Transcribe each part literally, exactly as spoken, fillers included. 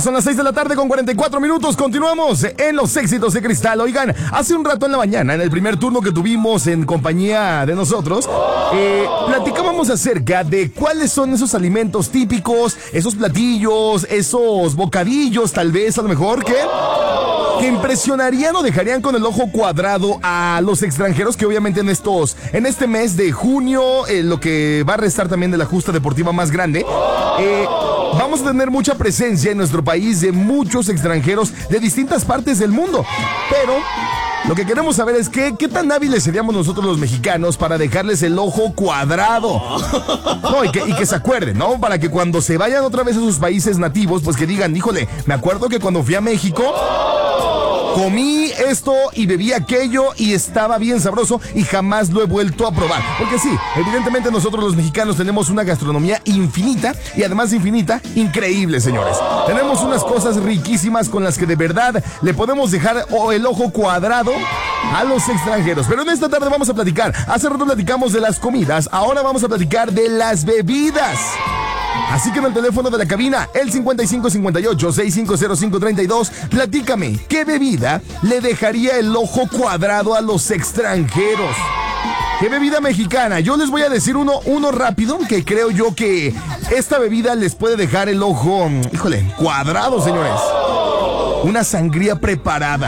son las seis de la tarde con cuarenta y cuatro minutos. Continuamos en los éxitos de Cristal. Oigan, hace un rato en la mañana, en el primer turno que tuvimos en compañía de nosotros, eh, platicábamos acerca de cuáles son esos alimentos típicos, esos platillos, esos bocadillos, tal vez, a lo mejor, que... que impresionarían o dejarían con el ojo cuadrado a los extranjeros que obviamente en estos, en este mes de junio, eh, lo que va a restar también de la justa deportiva más grande, eh, vamos a tener mucha presencia en nuestro país de muchos extranjeros de distintas partes del mundo. Pero lo que queremos saber es que, qué tan hábiles seríamos nosotros los mexicanos para dejarles el ojo cuadrado. No, y que, y que se acuerden, ¿no? Para que cuando se vayan otra vez a sus países nativos, pues que digan, híjole, me acuerdo que cuando fui a México comí esto y bebí aquello y estaba bien sabroso y jamás lo he vuelto a probar. Porque sí, evidentemente nosotros los mexicanos tenemos una gastronomía infinita y además infinita, increíble, señores. Tenemos unas cosas riquísimas con las que de verdad le podemos dejar el ojo cuadrado a los extranjeros. Pero en esta tarde vamos a platicar. Hace rato platicamos de las comidas, ahora vamos a platicar de las bebidas. Así que en el teléfono de la cabina, el cincuenta y cinco cincuenta y ocho, sesenta y cinco cero cinco treinta y dos, platícame, ¿qué bebida le dejaría el ojo cuadrado a los extranjeros? ¿Qué bebida mexicana? Yo les voy a decir uno, uno rápido, que creo yo que esta bebida les puede dejar el ojo, híjole, cuadrado, señores. Una sangría preparada.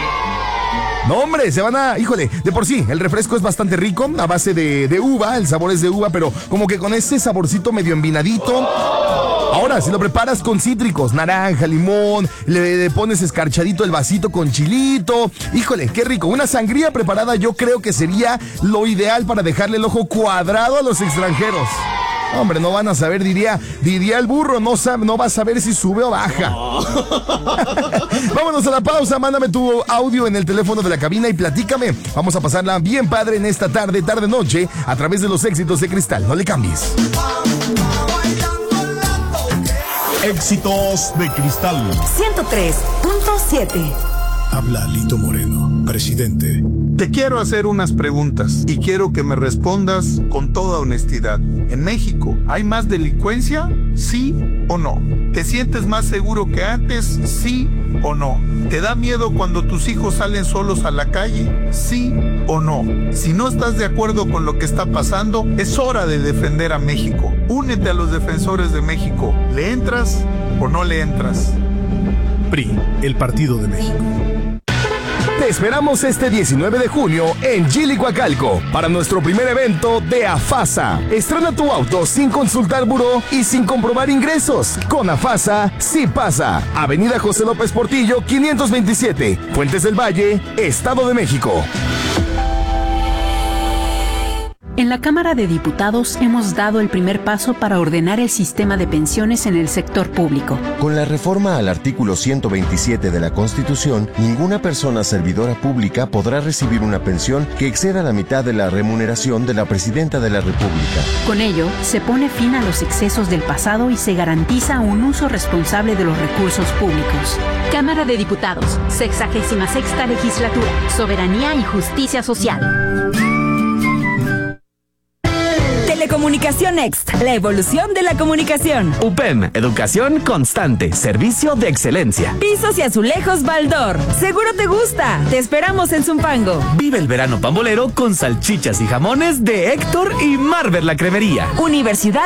No, hombre, se van a... Híjole, de por sí, el refresco es bastante rico, a base de, de uva, el sabor es de uva, pero como que con ese saborcito medio envinadito. Ahora, si lo preparas con cítricos, naranja, limón, le, le pones escarchadito el vasito con chilito. Híjole, qué rico. Una sangría preparada yo creo que sería lo ideal para dejarle el ojo cuadrado a los extranjeros. Hombre, no van a saber, diría, diría el burro, no, sabe, no va a saber si sube o baja. Oh. Vámonos a la pausa, mándame tu audio en el teléfono de la cabina y platícame. Vamos a pasarla bien padre en esta tarde, tarde noche, a través de los éxitos de Cristal. No le cambies. Éxitos de Cristal ciento tres punto siete. Habla Lito Moreno, presidente. Te quiero hacer unas preguntas y quiero que me respondas con toda honestidad. ¿En México hay más delincuencia? ¿Sí o no? ¿Te sientes más seguro que antes? ¿Sí o no? ¿Te da miedo cuando tus hijos salen solos a la calle? ¿Sí o no? Si no estás de acuerdo con lo que está pasando, es hora de defender a México. Únete a los defensores de México. ¿Le entras o no le entras? P R I, el Partido de México. Te esperamos este diecinueve de junio en Jilicoacalco para nuestro primer evento de AFASA. Estrena tu auto sin consultar buró y sin comprobar ingresos. Con AFASA sí pasa. Avenida José López Portillo, quinientos veintisiete, Fuentes del Valle, Estado de México. En la Cámara de Diputados hemos dado el primer paso para ordenar el sistema de pensiones en el sector público. Con la reforma al artículo ciento veintisiete de la Constitución, ninguna persona servidora pública podrá recibir una pensión que exceda la mitad de la remuneración de la Presidenta de la República. Con ello, se pone fin a los excesos del pasado y se garantiza un uso responsable de los recursos públicos. Cámara de Diputados, sexagésima sexta legislatura, Soberanía y Justicia Social. Telecomunicación Next, la evolución de la comunicación. U P E M, educación constante, servicio de excelencia. Pisos y azulejos Baldor, seguro te gusta. Te esperamos en Zumpango. Vive el verano pambolero con salchichas y jamones de Héctor y Marver la Cremería. Universidad